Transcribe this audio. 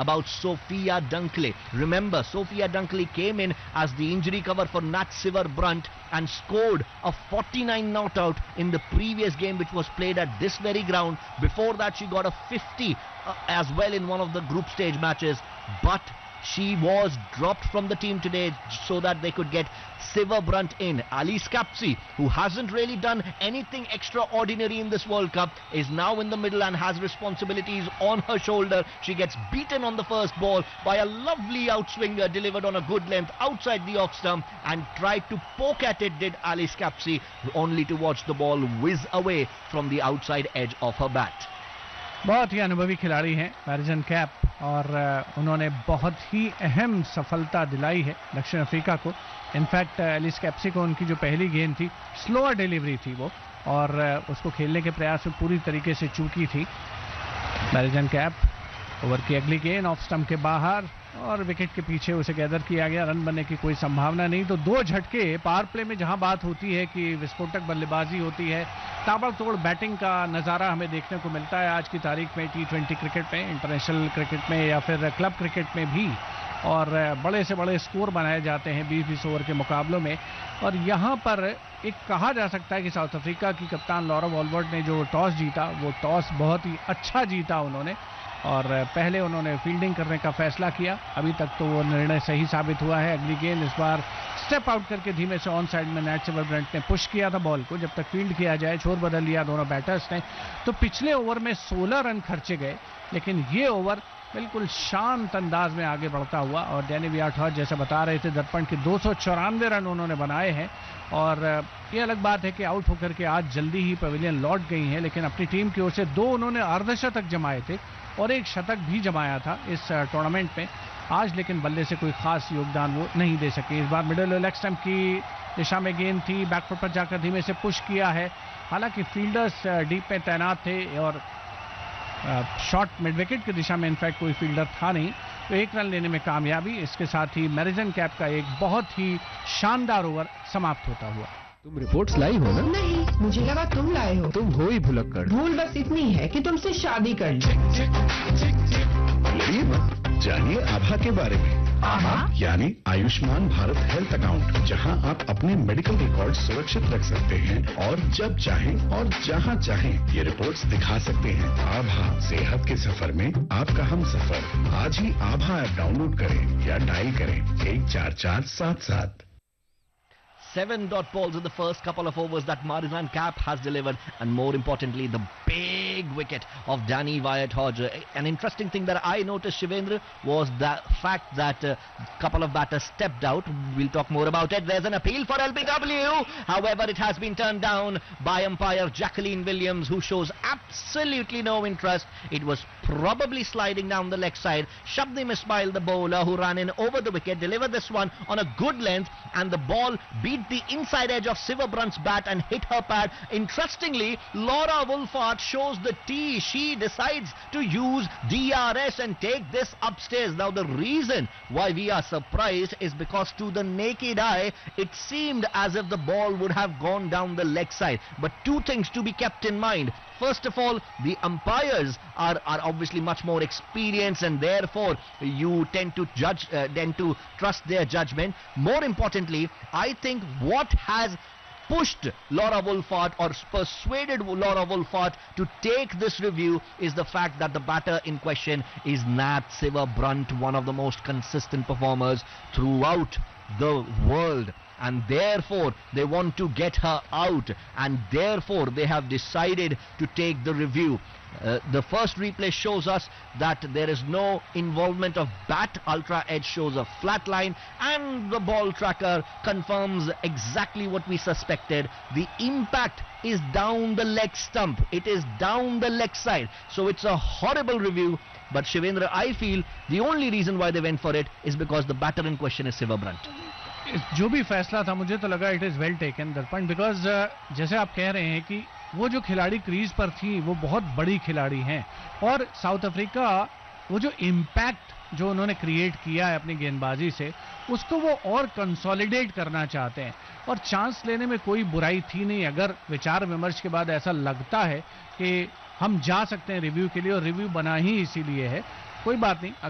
about Sophia Dunkley. Remember, Sophia Dunkley came in as the injury cover for Nat Siver-Brunt and scored a 49 not out in the previous game, which was played at this very ground. Before that, she got a 50 as well in one of the group stage matches, but she was dropped from the team today so that they could get Siver-Brunt in. Alice Capsey, who hasn't really done anything extraordinary in this World Cup, is now in the middle and has responsibilities on her shoulder. She gets beaten on the first ball by a lovely outswinger delivered on a good length outside the off stump, and tried to poke at it, did Alice Capsey, only to watch the ball whiz away from the outside edge of her bat. बहुत ही अनुभवी खिलाड़ी हैं मैरिजन cap, और उन्होंने बहुत ही अहम सफलता दिलाई है दक्षिण अफ्रीका को. इनफैक्ट एलिस कैप्सी को उनकी जो पहली गेंद थी, स्लोअर डिलीवरी थी वो, और उसको खेलने के प्रयास में पूरी तरीके से चूकी थी मैरिजन कैप. ओवर की अगली गेंद ऑफ स्टंप के बाहर और विकेट के पीछे उसे गैदर किया गया. रन बनने की कोई संभावना नहीं. तो दो झटके पावर प्ले में, जहां बात होती है कि विस्फोटक बल्लेबाजी होती है, ताबड़तोड़ बैटिंग का नज़ारा हमें देखने को मिलता है आज की तारीख में T20 क्रिकेट में, इंटरनेशनल क्रिकेट में या फिर क्लब क्रिकेट में भी, और बड़े से बड़े स्कोर बनाए जाते हैं 20-20 ओवर के मुकाबलों में. और यहाँ पर एक कहा जा सकता है कि साउथ अफ्रीका की कप्तान लॉरा वॉलवर्ट ने जो टॉस जीता, वो टॉस बहुत ही अच्छा जीता उन्होंने, और पहले उन्होंने फील्डिंग करने का फैसला किया. अभी तक तो वो निर्णय सही साबित हुआ है. अगली गेंद इस बार स्टेप आउट करके धीमे से ऑन साइड में नैट सिवर-ब्रंट ने पुश किया था बॉल को. जब तक फील्ड किया जाए, छोर बदल लिया दोनों बैटर्स ने. तो पिछले ओवर में 16 रन खर्चे गए, लेकिन ये ओवर बिल्कुल शांत अंदाज में आगे बढ़ता हुआ. और डैनी वियाट-हॉज जैसे बता रहे थे दर्पण के 294 रन उन्होंने बनाए हैं. और ये अलग बात है कि आउट होकर के आज जल्दी ही पवेलियन लौट गई हैं, लेकिन अपनी टीम की ओर से 2 उन्होंने अर्धशतक जमाए थे और 1 शतक भी जमाया था इस टूर्नामेंट में आज, लेकिन बल्ले से कोई खास योगदान वो नहीं दे सके. इस बार मिडिल लेग स्टंप की दिशा में गेंद थी, बैकफुट पर जाकर धीमे से पुश किया है. हालांकि फील्डर्स डीप में तैनात थे और शॉट मिड विकेट की दिशा में इनफैक्ट कोई फील्डर था नहीं. तो 1 रन लेने में कामयाबी. इसके साथ ही मैरिजन कैप का एक बहुत ही शानदार ओवर समाप्त होता हुआ. तुम रिपोर्ट्स लाई हो ना? नहीं, मुझे लगा तुम लाए हो. तुम हो ही भुलक्कड़. भूल बस इतनी है कि तुमसे शादी कर ली. लड़िए मत, जानिए आभा के बारे में. आभा यानी आयुष्मान भारत हेल्थ अकाउंट, जहां आप अपने मेडिकल रिकॉर्ड सुरक्षित रख सकते हैं और जब चाहें और जहां चाहें ये रिपोर्ट्स दिखा सकते हैं. आभा, सेहत के सफर में आपका हम सफर. आज ही आभा ऐप डाउनलोड करें या डायल करें 14477. 7 dot balls in the first couple of overs that Marizan Cap has delivered, and more importantly the big wicket of Danny Wyatt-Hodge. An interesting thing that I noticed, Shivendra, was the fact that a couple of batters stepped out. We'll talk more about it. There's an appeal for LBW, however it has been turned down by umpire Jacqueline Williams, who shows absolutely no interest. It was probably sliding down the leg side. Shabnim Ismail, the bowler, who ran in over the wicket, delivered this one on a good length, and the ball beat the inside edge of Siver-Brunt's bat and hit her pad. Interestingly, Laura Wolfart shows the tee. She decides to use DRS and take this upstairs. Now the reason why we are surprised is because to the naked eye it seemed as if the ball would have gone down the leg side. But two things to be kept in mind. First of all, the umpires are obviously much more experienced, and therefore you tend to trust their judgment. More importantly, I think what has pushed Laura Wolfart or persuaded Laura Wolfart to take this review is the fact that the batter in question is Nat Siver-Brunt, one of the most consistent performers throughout the world, and therefore they want to get her out, and therefore they have decided to take the review. The first replay shows us that there is no involvement of bat. Ultra Edge shows a flat line, and the ball tracker confirms exactly what we suspected. The impact is down the leg stump. It is down the leg side. So it's a horrible review. But Shivendra, I feel the only reason why they went for it is because the batter in question is Siver-Brunt. जो भी फैसला था मुझे तो लगा it is well taken दर्पण, because जैसे आप कह रहे हैं कि वो जो खिलाड़ी क्रीज पर थी वो बहुत बड़ी खिलाड़ी हैं, और साउथ अफ्रीका वो जो इम्पैक्ट जो उन्होंने क्रिएट किया है अपनी गेंदबाजी से, उसको वो और कंसोलिडेट करना चाहते हैं, और चांस लेने में कोई बुराई थी नहीं. अगर विचार विमर्श के बाद ऐसा लगता है कि हम जा सकते हैं रिव्यू के लिए, और रिव्यू बना ही इसीलिए है, कोई बात नहीं.